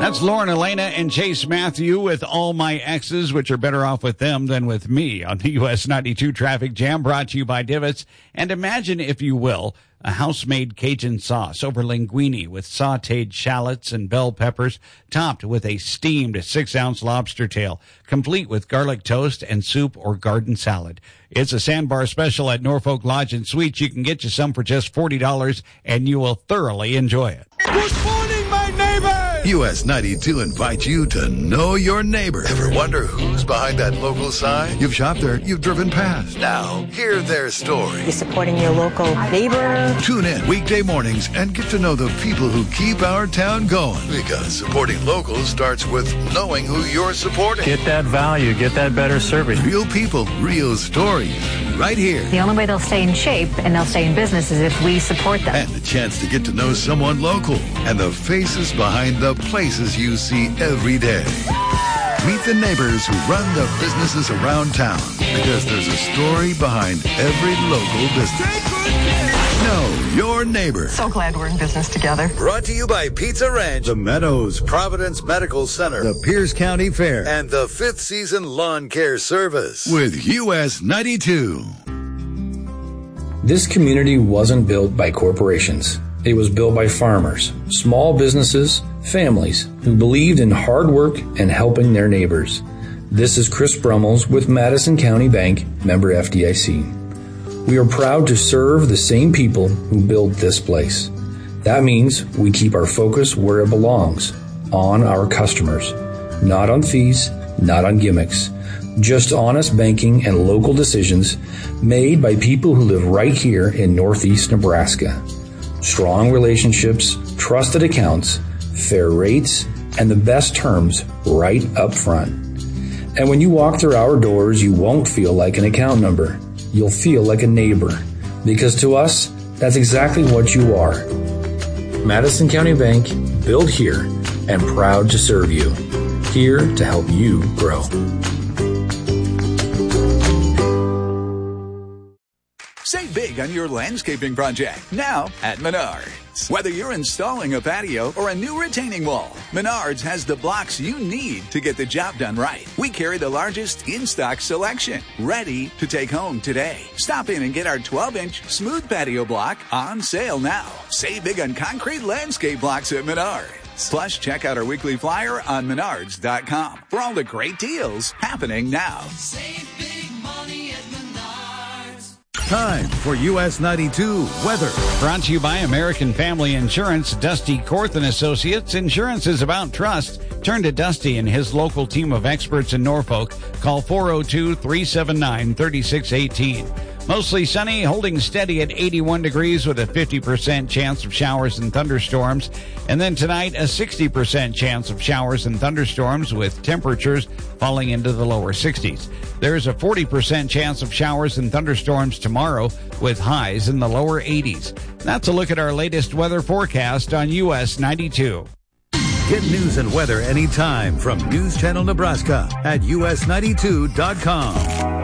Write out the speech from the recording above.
That's Lauren Elena and Chase Matthew with All My Exes, which are better off with them than with me on the US 92 Traffic Jam, brought to you by Divots. And imagine, if you will, a house-made Cajun sauce over linguine with sautéed shallots and bell peppers, topped with a steamed 6-ounce lobster tail, complete with garlic toast and soup or garden salad. It's a Sandbar special at Norfolk Lodge and Suites. You can get you some for just $40, and you will thoroughly enjoy it. Good morning, my neighbor! US 92 invites you to know your neighbor. Ever wonder who's behind that local sign? You've shopped there, you've driven past. Now, hear their story. You're supporting your local neighbor. Tune in weekday mornings and get to know the people who keep our town going. Because supporting locals starts with knowing who you're supporting. Get that value, get that better service. Real people, real stories, right here. The only way they'll stay in shape and they'll stay in business is if we support them. And the chance to get to know someone local and the faces behind the places you see every day. Meet the neighbors who run the businesses around town, because there's a story behind every local business. Know your neighbor. So glad we're in business together. Brought to you by Pizza Ranch, The Meadows, Providence Medical Center, the Pierce County Fair, and the 5th Season Lawn Care Service with US 92. This community wasn't built by corporations. It was built by farmers, small businesses, families who believed in hard work and helping their neighbors. This is Chris Brummels with Madison County Bank, member FDIC. We are proud to serve the same people who built this place. That means we keep our focus where it belongs, on our customers, not on fees, not on gimmicks, just honest banking and local decisions made by people who live right here in Northeast Nebraska. Strong relationships, trusted accounts, fair rates, and the best terms right up front. And when you walk through our doors, you won't feel like an account number. You'll feel like a neighbor. Because to us, that's exactly what you are. Madison County Bank, built here and proud to serve you. Here to help you grow. Save big on your landscaping project now at Menards. Whether you're installing a patio or a new retaining wall, Menards has the blocks you need to get the job done right. We carry the largest in-stock selection, ready to take home today. Stop in and get our 12-inch smooth patio block on sale now. Save big on concrete landscape blocks at Menards. Plus, check out our weekly flyer on Menards.com for all the great deals happening now. Save big money at Menards. Time for US 92 weather. Brought to you by American Family Insurance. Dusty Korth and Associates. Insurance is about trust. Turn to Dusty and his local team of experts in Norfolk. Call 402-379-3618. Mostly sunny, holding steady at 81 degrees with a 50% chance of showers and thunderstorms. And then tonight, a 60% chance of showers and thunderstorms with temperatures falling into the lower 60s. There's a 40% chance of showers and thunderstorms tomorrow with highs in the lower 80s. That's a look at our latest weather forecast on US 92. Get news and weather anytime from News Channel Nebraska at US92.com.